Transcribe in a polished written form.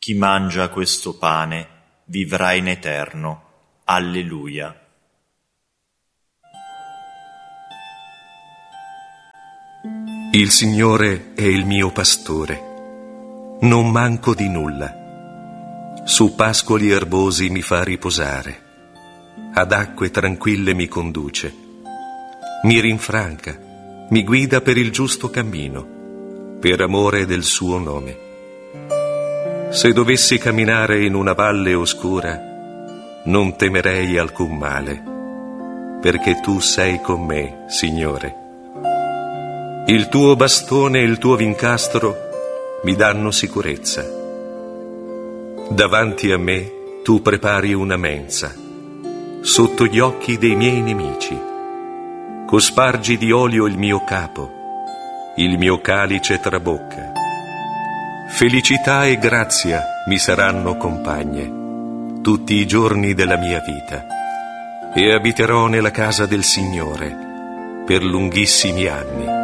Chi mangia questo pane vivrà in eterno. Alleluia. Il Signore è il mio pastore, non manco di nulla. Su pascoli erbosi mi fa riposare, ad acque tranquille mi conduce. Mi rinfranca, mi guida per il giusto cammino, per amore del suo nome. Se dovessi camminare in una valle oscura, non temerei alcun male, perché tu sei con me, Signore. Il tuo bastone e il tuo vincastro mi danno sicurezza. Davanti a me tu prepari una mensa, sotto gli occhi dei miei nemici. Cospargi di olio il mio capo, il mio calice trabocca. Felicità e grazia mi saranno compagne tutti i giorni della mia vita, e abiterò nella casa del Signore per lunghissimi anni.